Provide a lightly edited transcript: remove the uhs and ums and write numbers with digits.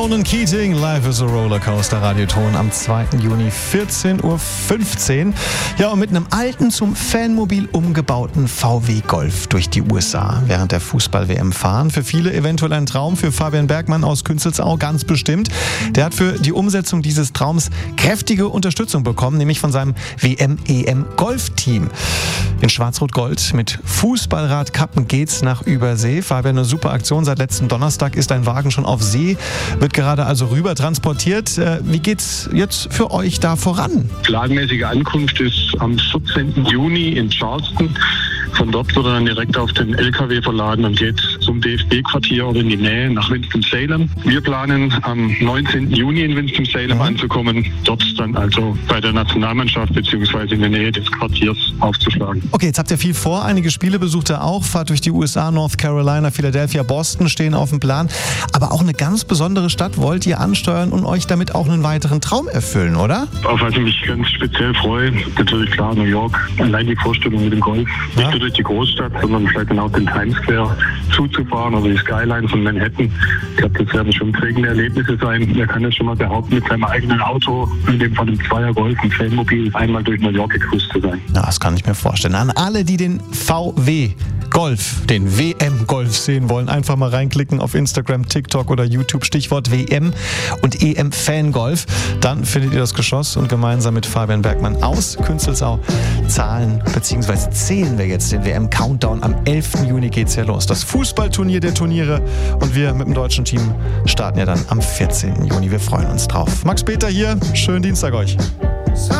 Ronan Keating, Life is a Rollercoaster, Radioton am 2. Juni, 14.15 Uhr. Ja, und mit einem alten, zum Fanmobil umgebauten VW Golf durch die USA während der Fußball-WM fahren. Für viele eventuell ein Traum, für Fabian Bergmann aus Künzelsau ganz bestimmt. Der hat für die Umsetzung dieses Traums kräftige Unterstützung bekommen, nämlich von seinem WM-EM-Golf-Team. In Schwarz-Rot-Gold mit Fußballradkappen geht's nach Übersee. Fabian, eine super Aktion. Seit letzten Donnerstag ist ein Wagen schon auf See, wird gerade also rüber transportiert. Wie geht's jetzt für euch da voran? Planmäßige Ankunft ist am 14. Juni in Charleston. Von dort wird er dann direkt auf den LKW verladen und geht zum DFB-Quartier oder in die Nähe nach Winston-Salem. Wir planen am 19. Juni in Winston-Salem anzukommen, dort dann also bei der Nationalmannschaft bzw. in der Nähe des Quartiers aufzuschlagen. Okay, jetzt habt ihr viel vor, einige Spiele besucht ihr auch, fahrt durch die USA, North Carolina, Philadelphia, Boston stehen auf dem Plan. Aber auch eine ganz besondere Stadt wollt ihr ansteuern und euch damit auch einen weiteren Traum erfüllen, oder? Auf was ich mich ganz speziell freue, natürlich klar New York. Allein die Vorstellung mit dem Golf. Nicht nur durch die Großstadt, sondern vielleicht dann auch den Times Square zuzufahren oder die Skyline von Manhattan. Ich glaube, das werden schon prägende Erlebnisse sein. Wer kann das schon mal behaupten, mit seinem eigenen Auto, in dem Fall einem Zweier Golf, ein Fanmobil, einmal durch New York gecruised zu sein. Ja, das kann ich mir vorstellen. An alle, die den VW Golf, den WM-Golf sehen wollen, einfach mal reinklicken auf Instagram, TikTok oder YouTube, Stichwort WM und EM-Fangolf. Dann findet ihr das Geschoss und gemeinsam mit Fabian Bergmann aus Künzelsau zählen wir jetzt den WM-Countdown. Am 11. Juni geht's ja los. Das Fußballturnier der Turniere und wir mit dem deutschen Team starten ja dann am 14. Juni. Wir freuen uns drauf. Max Peter hier, schönen Dienstag euch.